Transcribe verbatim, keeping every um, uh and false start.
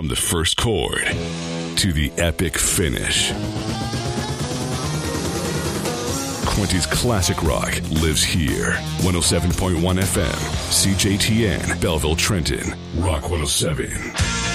From the first chord to the epic finish, Quincy's classic rock lives here. one oh seven point one F M, C J T N, Belleville, Trenton, Rock one oh seven.